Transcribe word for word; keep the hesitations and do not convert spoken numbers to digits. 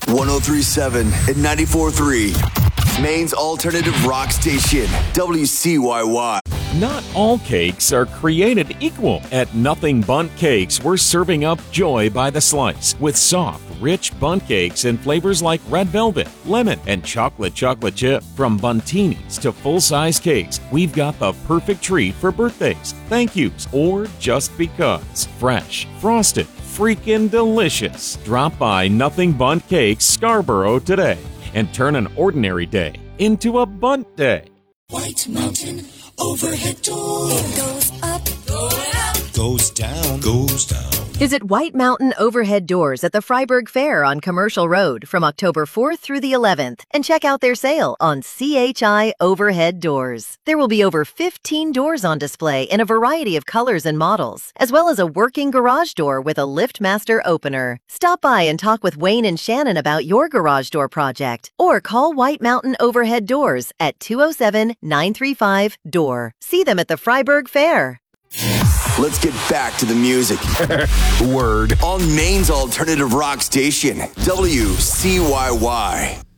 one oh three point seven and ninety-four point three. Maine's alternative rock station, W C Y Y. Not all cakes are created equal. At Nothing Bundt Cakes, we're serving up joy by the slice with soft, rich bundt cakes in flavors like red velvet, lemon, and chocolate chocolate chip. From buntinis to full-size cakes, we've got the perfect treat for birthdays, thank yous, or just because. Fresh, frosted, freaking delicious. Drop by Nothing Bundt Cakes, Scarborough today and turn an ordinary day into a Bundt day. White Mountain overhead door. It goes up, going up, goes down, goes down. Visit White Mountain Overhead Doors at the Freiburg Fair on Commercial Road from October fourth through the eleventh and check out their sale on C H I Overhead Doors. There will be over fifteen doors on display in a variety of colors and models, as well as a working garage door with a LiftMaster opener. Stop by and talk with Wayne and Shannon about your garage door project, or call White Mountain Overhead Doors at two oh seven, nine three five, D O O R. See them at the Freiburg Fair. Let's get back to the music. Word. On Maine's alternative rock station, W C Y Y.